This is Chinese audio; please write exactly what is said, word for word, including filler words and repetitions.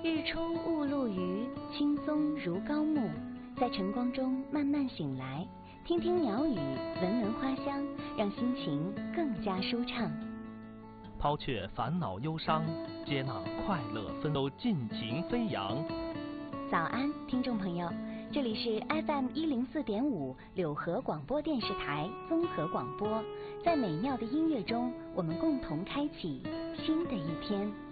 日出雾露余，青松如高木，在晨光中慢慢醒来，听听鸟语，闻闻花香，让心情更加舒畅。 抛却烦恼忧伤，接纳快乐纷都，尽情飞扬。 早安，听众朋友，这里是 F M 一零四点五柳河广播电视台综合广播，在美妙的音乐中，我们共同开启新的一天。